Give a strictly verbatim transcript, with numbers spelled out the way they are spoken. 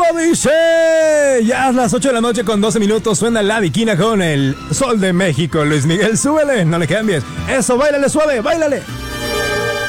dice? Ya a las ocho de la noche con doce minutos suena La Bikina con el Sol de México. Luis Miguel, súbele, no le cambies. Eso, báilale suave, báilale.